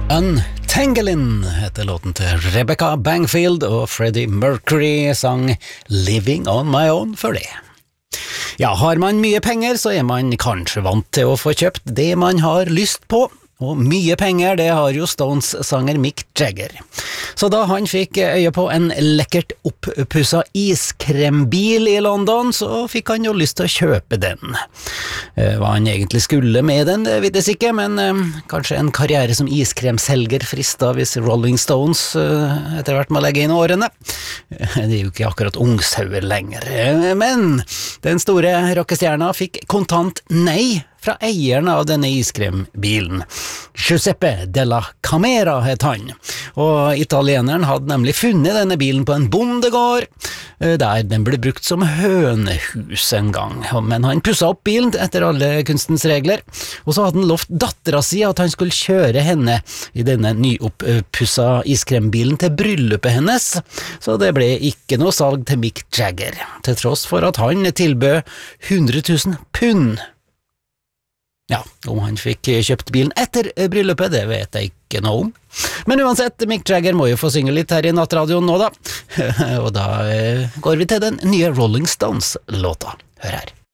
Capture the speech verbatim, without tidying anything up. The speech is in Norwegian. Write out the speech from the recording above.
Untangling heter låten til Rebecca Bangfield, og Freddie Mercury sang Living on my own for det. Ja, har man mye penger, så er man kanskje vant til å få kjøpt det man har lyst på. Og mye penger, det har jo Stones-sanger Mick Jagger. Så da han fikk øye på en lekkert oppusset iskrembil i London, så fikk han jo lyst til å kjøpe den. Hva han egentlig skulle med den, det vites ikke, men eh, kanskje en karriere som iskremselger fristet hvis Rolling Stones eh, etter hvert må legge inn årene. Det er jo ikke akkurat ungsauer lenger. Men den store rockestjerna fikk kontant nei fra eieren av denne iskrembilen. Giuseppe della Camera het han, og italieneren hadde nemlig funnet denne bilen på en bondegård, der den ble brukt som hønehus en gang. Men han pusset opp bilen etter alle kunstens regler, og så hadde han lovt dattera si at han skulle kjøre henne i denne nyoppusset iskrembilen til bryllupet hennes, så det ble ikke noe salg til Mick Jagger, til tross for at han tilbød hundre tusen pund. Ja, om han fikk kjøpt bilen etter bryllupet, det vet jeg ikke noe om. Men uansett, Mick Jagger må jo få synge litt her i nattradioen nå da. Og da går vi til den nye Rolling Stones-låta. Hør her.